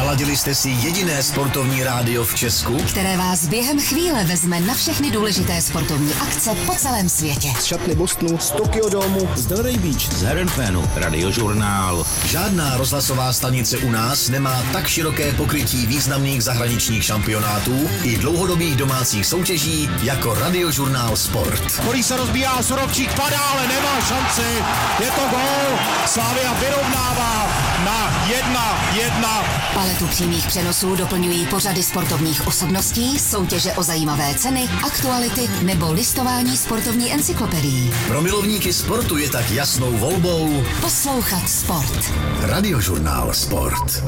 Naladili jste si jediné sportovní rádio v Česku, které vás během chvíle vezme na všechny důležité sportovní akce po celém světě. Z šatny Bostonu, z Tokyo Domu, z Delray Beach, z Herenfénu, Radiožurnál. Žádná rozhlasová stanice u nás nemá tak široké pokrytí významných zahraničních šampionátů i dlouhodobých domácích soutěží jako Radiožurnál Sport. Který se rozbíjá, Surovčík padá, ale nemá šanci. Je to gól. Slavia vyrovnává na 1-1. Paletu přímých přenosů doplňují pořady sportovních osobností, soutěže o zajímavé ceny, aktuality nebo listování sportovní encyklopedií. Pro milovníky sportu je tak jasnou volbou poslouchat sport. Radiožurnál Sport.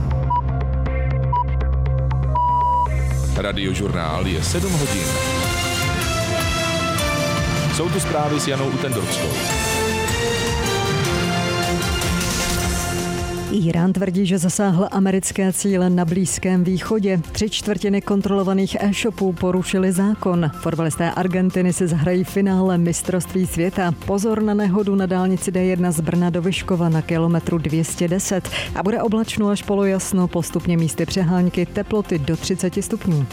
Radiožurnál je 7 hodin. Jsou tu zprávy s Janou Utendorskou. Írán tvrdí, že zasáhl americké cíle na Blízkém východě. 3/4 kontrolovaných e-shopů porušili zákon. Fotbalisté Argentiny si zahrají finále mistrovství světa. Pozor na nehodu na dálnici D1 z Brna do Vyškova na kilometru 210. A bude oblačno až polojasno, postupně místy přehánky, teploty do 30 stupňů.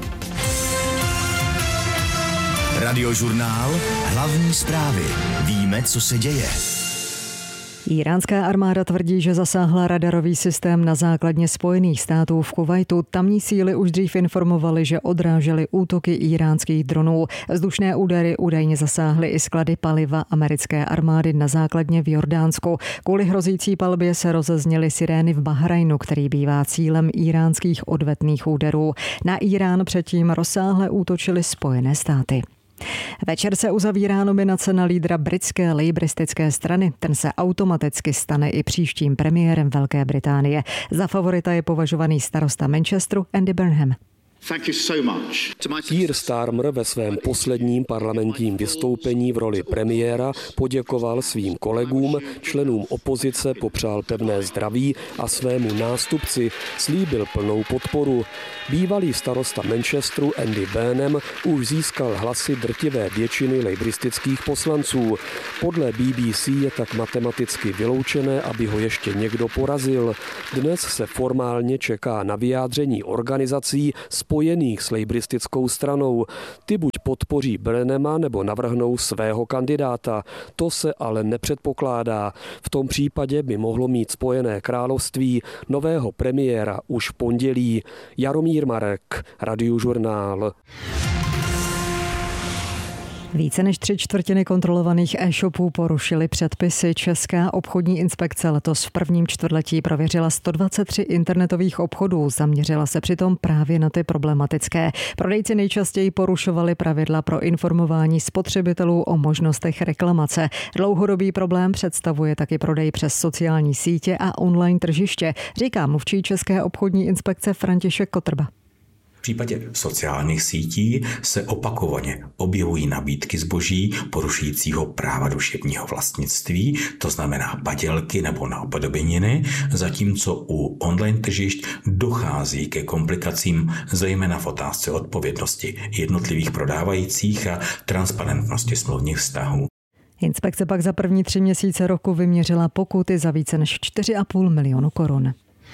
Radiožurnál, hlavní zprávy. Víme, co se děje. Iránská armáda tvrdí, že zasáhla radarový systém na základně Spojených států v Kuvajtu. Tamní síly už dřív informovaly, že odrážely útoky íránských dronů. Vzdušné údery údajně zasáhly i sklady paliva americké armády na základně v Jordánsku. Kvůli hrozící palbě se rozezněly sirény v Bahrajnu, který bývá cílem íránských odvetných úderů. Na Irán předtím rozsáhle útočily Spojené státy. Večer se uzavírá nominace na lídra britské lejbristické strany. Ten se automaticky stane i příštím premiérem Velké Británie. Za favorita je považovaný starosta Manchesteru Andy Burnham. Keir Starmer ve svém posledním parlamentním vystoupení v roli premiéra poděkoval svým kolegům, členům opozice popřál pevné zdraví a svému nástupci slíbil plnou podporu. Bývalý starosta Manchesteru Andy Burnham už získal hlasy drtivé většiny lejbristických poslanců. Podle BBC je tak matematicky vyloučené, aby ho ještě někdo porazil. Dnes se formálně čeká na vyjádření organizací spojených s lejbristickou stranou. Ty buď podpoří Burnhama nebo navrhnou svého kandidáta. To se ale nepředpokládá. V tom případě by mohlo mít Spojené království nového premiéra už v pondělí. Jaromír Marek, Radiožurnál. Více než 3/4 kontrolovaných e-shopů porušily předpisy. Česká obchodní inspekce letos v prvním čtvrtletí prověřila 123 internetových obchodů. Zaměřila se přitom právě na ty problematické. Prodejci nejčastěji porušovali pravidla pro informování spotřebitelů o možnostech reklamace. Dlouhodobý problém představuje taky prodej přes sociální sítě a online tržiště, říká mluvčí České obchodní inspekce František Kotrba. V případě sociálních sítí se opakovaně objevují nabídky zboží porušujícího práva duševního vlastnictví, to znamená padělky nebo napodobeniny, zatímco u online tržišť dochází ke komplikacím zejména v otázce odpovědnosti jednotlivých prodávajících a transparentnosti smluvních vztahů. Inspekce pak za první 3 měsíce roku vyměřila pokuty za více než 4,5 milionu korun.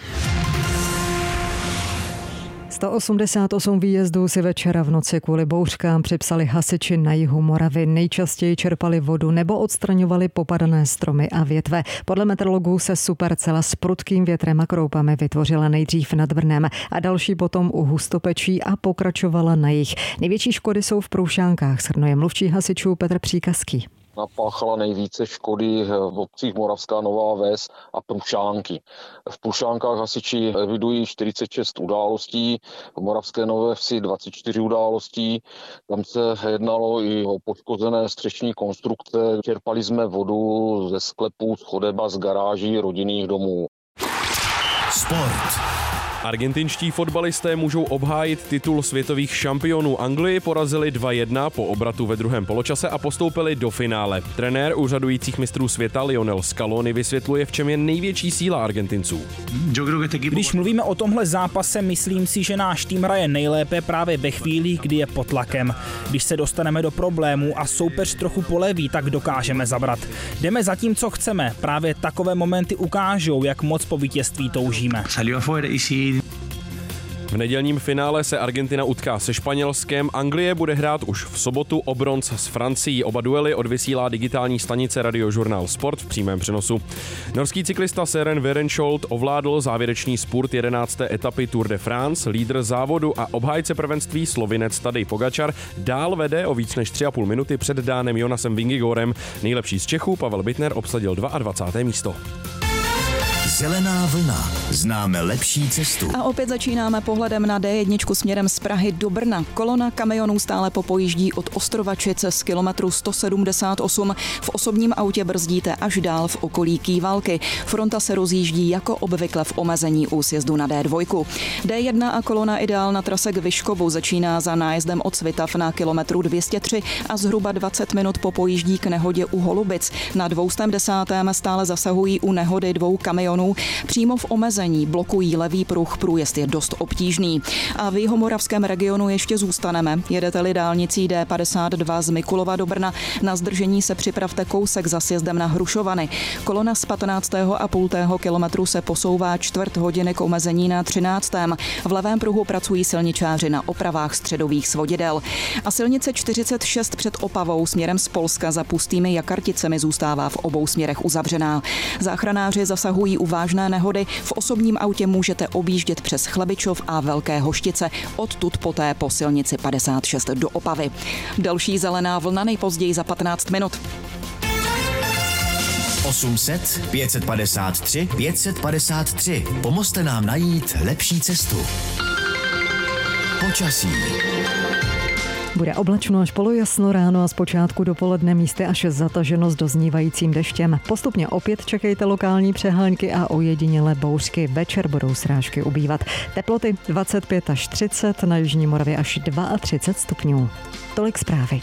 188 výjezdů si večera v noci kvůli bouřkám připsali hasiči na jihu Moravy. Nejčastěji čerpali vodu nebo odstraňovali popadané stromy a větve. Podle meteorologů se supercela s prudkým větrem a kroupami vytvořila nejdřív nad Brnem a další potom u Hustopečí a pokračovala na jih. Největší škody jsou v Průšánkách, shrnuje mluvčí hasičů Petr Příkazký. Napáchala nejvíce škody v obcích Moravská Nová Ves a Průšánky. V Průšánkách hasiči evidují 46 událostí, v Moravské Nové Vsi 24 událostí. Tam se jednalo i o poškozené střešní konstrukce. Čerpali jsme vodu ze sklepů, z chodeb a z garáží rodinných domů. Sport. Argentinští fotbalisté můžou obhájit titul světových šampionů. Anglii porazili 2-1 po obratu ve druhém poločase a postoupili do finále. Trenér úřadujících mistrů světa Lionel Scaloni vysvětluje, v čem je největší síla Argentinců. Když mluvíme o tomhle zápase, myslím si, že náš tým hraje nejlépe právě ve chvíli, kdy je pod tlakem. Když se dostaneme do problémů a soupeř trochu poleví, tak dokážeme zabrat. Jdeme za tím, co chceme. Právě takové momenty ukážou, jak moc po vítězství toužíme. V nedělním finále se Argentina utká se Španělskem, Anglie bude hrát už v sobotu o bronz s Francií. Oba duely odvysílá digitální stanice Radiožurnál Sport v přímém přenosu. Norský cyklista Søren Werenskjold ovládl závěrečný spurt 11. etapy Tour de France. Lídr závodu a obhájce prvenství Slovinec Tadej Pogačar dál vede o víc než 3,5 minuty před Dánem Jonasem Vingigorem. Nejlepší z Čechů Pavel Bittner obsadil 22. místo. Zelená vlna. Známe lepší cestu. A opět začínáme pohledem na D1 směrem z Prahy do Brna. Kolona kamionů stále popojíždí od Ostrovačice z kilometru 178. V osobním autě brzdíte až dál v okolí Kývalky. Fronta se rozjíždí jako obvykle v omezení u sjezdu na D2. D1 a kolona ideál na trase k Vyškovu začíná za nájezdem od Svitav na kilometru 203 a zhruba 20 minut popojíždí k nehodě u Holubic. Na 210. stále zasahují u nehody dvou kamionů. Přímo v omezení blokují levý pruh, průjezd je dost obtížný. A v jihomoravském regionu ještě zůstaneme. Jedete-li dálnicí D52 z Mikulova do Brna, na zdržení se připravte kousek za sjezdem na Hrušovany. Kolona z 15,5 kilometru se posouvá čtvrt hodiny k omezení na 13. V levém pruhu pracují silničáři na opravách středových svodidel. A silnice 46 před Opavou směrem z Polska za Pustými Jakarticemi zůstává v obou směrech uzavřená. Záchranáři zasahují u vážné nehody. V osobním autě můžete objíždět přes Chlebičov a Velké Hoštice, odtud poté po silnici 56 do Opavy. Další zelená vlna nejpozději za 15 minut. 800 553 553. Pomozte nám najít lepší cestu. Počasí. Bude oblačno až polojasno ráno a zpočátku dopoledne místy až zataženo s doznívajícím deštěm. Postupně opět čekejte lokální přehánky a ojedinělé bouřky. Večer budou srážky ubývat. Teploty 25 až 30, na jižní Moravě až 32 stupňů. Tolik zprávy.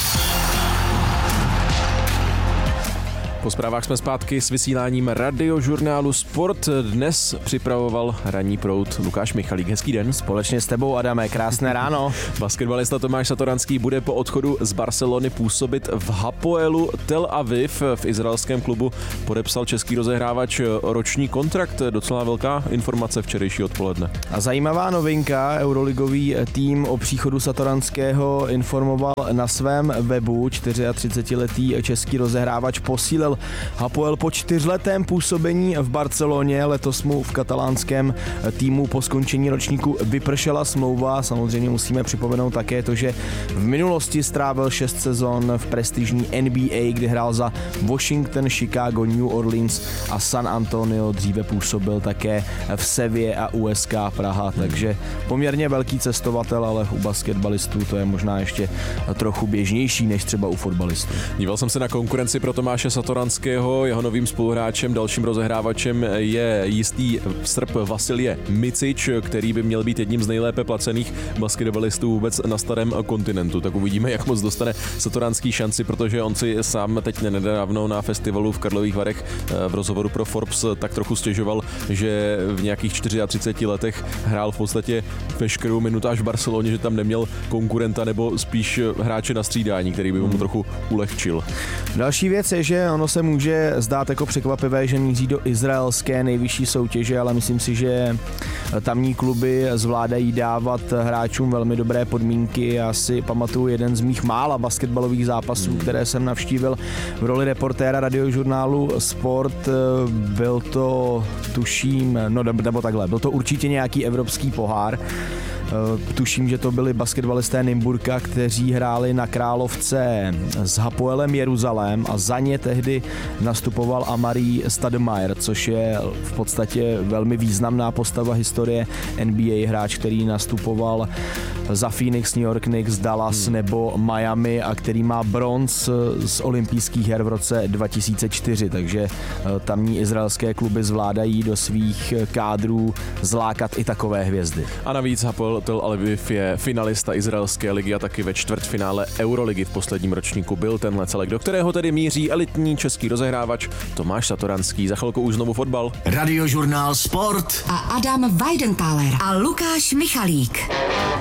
Po zprávách jsme zpátky s vysíláním Radiožurnálu Sport. Dnes připravoval ranní proud Lukáš Michalík. Hezký den. Společně s tebou, Adame, krásné ráno. Basketbalista Tomáš Satoranský bude po odchodu z Barcelony působit v Hapoelu Tel Aviv. V izraelském klubu podepsal český rozehrávač roční kontrakt. Docela velká informace včerejší odpoledne. A zajímavá novinka, euroligový tým o příchodu Satoranského informoval na svém webu. 34letý český rozehrávač posílil Hapoel po 4letém působení v Barceloně. Letos mu v katalánském týmu po skončení ročníku vypršela smlouva. Samozřejmě musíme připomenout také to, že v minulosti strávil 6 sezon v prestižní NBA, kdy hrál za Washington, Chicago, New Orleans a San Antonio. Dříve působil také v Sevě a USK Praha, takže poměrně velký cestovatel, ale u basketbalistů to je možná ještě trochu běžnější než třeba u fotbalistů. Díval jsem se na konkurenci pro Tomáše Satoranského. Jeho novým spoluhráčem, dalším rozehrávačem je jistý Srb Vasilije Micic, který by měl být jedním z nejlépe placených basketbalistů vůbec na starém kontinentu. Tak uvidíme, jak moc dostane Satoranský šanci, protože on si sám teď nedávno na festivalu v Karlových Varech v rozhovoru pro Forbes tak trochu stěžoval, že v nějakých 34 letech hrál v podstatě veškerou minutáž v Barceloně, že tam neměl konkurenta nebo spíš hráče na střídání, který by mu trochu ulehčil. Další věc je, že ono se může zdát jako překvapivé, že míří do izraelské nejvyšší soutěže, ale myslím si, že tamní kluby zvládají dávat hráčům velmi dobré podmínky. Já si pamatuju jeden z mých mála basketbalových zápasů, které jsem navštívil v roli reportéra Radiožurnálu Sport. Byl to, tuším, nebo takhle, byl to určitě nějaký evropský pohár. Tuším, že to byli basketbalisté Nymburka, kteří hráli na Královce s Hapoelem Jeruzalém a za ně tehdy nastupoval Amari Stoudemire, což je v podstatě velmi významná postava historie NBA, hráč, který nastupoval za Phoenix, New York Knicks, Dallas nebo Miami a který má bronz z olympijských her v roce 2004, takže tamní izraelské kluby zvládají do svých kádrů zlákat i takové hvězdy. A navíc Hapoel Tel Aviv je finalista izraelské ligy a taky ve čtvrtfinále Euroligy v posledním ročníku byl tenhle celek, do kterého tedy míří elitní český rozehrávač Tomáš Satoranský. Za chvilku už znovu fotbal. Radiožurnál Sport a Adam Weidenthaler a Lukáš Michalík.